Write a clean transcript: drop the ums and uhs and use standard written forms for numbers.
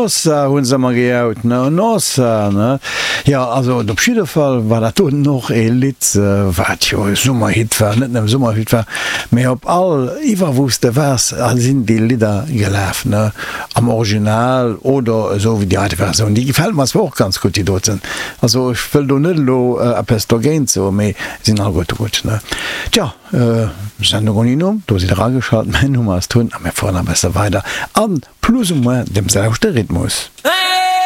Nossa hunn sammer geout Nossa ne ja also op Schifall war dat noch Lit wat jo Summerhit war net dem Summerhit war méi op all iwwerwuste wars sinn die Lieder gelaf ne am Original oder so wie die alte Version die gefällt mas auch ganz gut die doten also ich will du net lo a Pestogen so méi sinn all gut ne tja Sendung do si rageschalt mein Nummer as tun am vorne besser weiter an plus dem selchte Rhythmus.